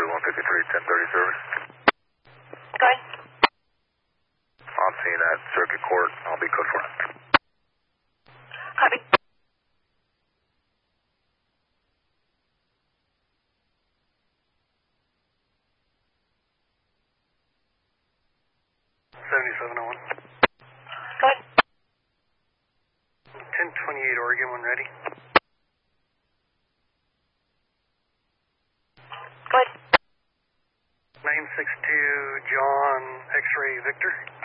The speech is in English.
4153, 1030 service. Go ahead. I'm seeing that circuit court. I'll be code 4. Copy. Go ahead. 1028 Oregon, when ready. Go ahead. 962 John X-Ray Victor.